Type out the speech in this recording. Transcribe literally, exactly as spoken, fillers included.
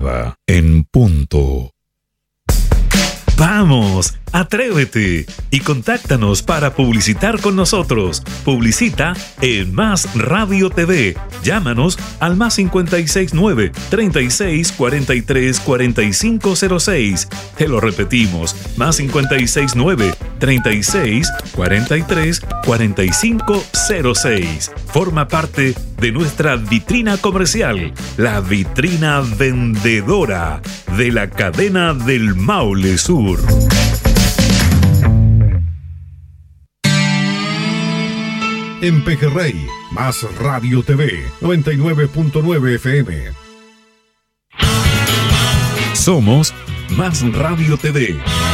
nueva en punto. ¡Vamos! ¡Atrévete! Y contáctanos para publicitar con nosotros. Publicita en Más Radio T V. Llámanos al más cincuenta y seis nueve, treinta y seis, cuarenta y tres, cuarenta y cinco cero seis. Te lo repetimos. Más cincuenta y seis nueve, treinta y seis, cuarenta y tres, cuarenta y cinco cero seis. Forma parte de nuestra vitrina comercial. La vitrina vendedora de la cadena del Maule Sur. En Pejerrey, Más Radio T V, noventa y nueve punto nueve F M. Somos Más Radio T V.